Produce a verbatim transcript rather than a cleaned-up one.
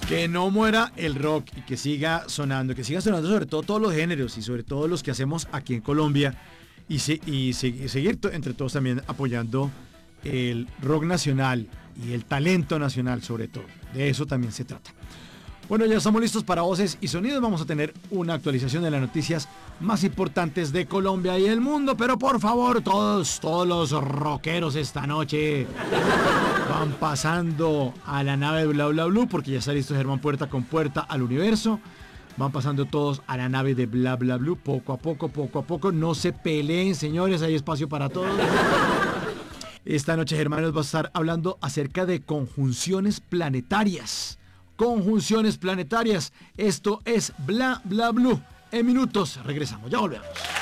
Que no muera el rock y que siga sonando, que siga sonando sobre todo todos los géneros y sobre todo los que hacemos aquí en Colombia y, se, y, se, y seguir to, entre todos también apoyando el rock nacional y el talento nacional sobre todo. De eso también se trata. Bueno, ya estamos listos para Voces y Sonidos. Vamos a tener una actualización de las noticias más importantes de Colombia y el mundo. Pero por favor, todos, todos los rockeros esta noche van pasando a la nave de Bla Bla Blue, porque ya está listo Germán Puerta con Puerta al Universo. Van pasando todos a la nave de Bla Bla Blue, poco a poco, poco a poco. No se peleen, señores, hay espacio para todos. Esta noche Germán nos va a estar hablando acerca de conjunciones planetarias. Conjunciones planetarias. Esto es Bla Bla Blue. En minutos regresamos, ya volvemos.